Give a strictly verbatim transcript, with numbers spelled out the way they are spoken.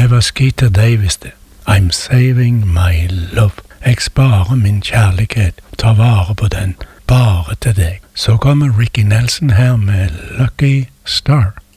Det var Skeeter Davis det. I'm saving my love. Jeg sparer min kjærlighet, tar vare på den, bare til deg. Så kommer Ricky Nelson her med Lucky Star.